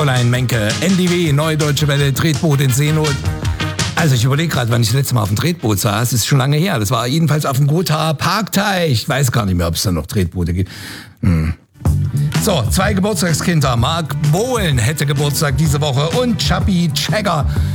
Fräulein Menke, NDW, Neue Deutsche Welle, Tretboot in Seenot. Also ich überlege gerade, wann ich das letzte Mal auf dem Tretboot saß. Das ist schon lange her. Das war jedenfalls auf dem Gothaer Parkteich. Ich weiß gar nicht mehr, ob es da noch Tretboote gibt. So, 2 Geburtstagskinder. Mark Bohlen hätte Geburtstag diese Woche und Chubby Checker